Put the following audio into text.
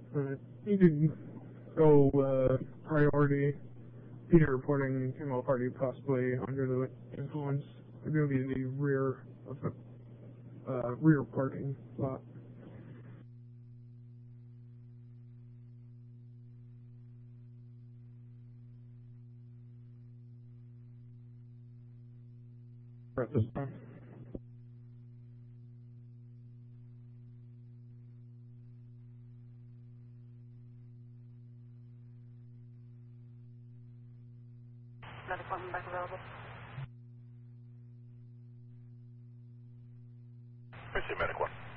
You can go priority. Peter reporting female party possibly under the influence. They're going to be the rear of the rear parking lot. At this time. Another appointment back available. I see medic 1.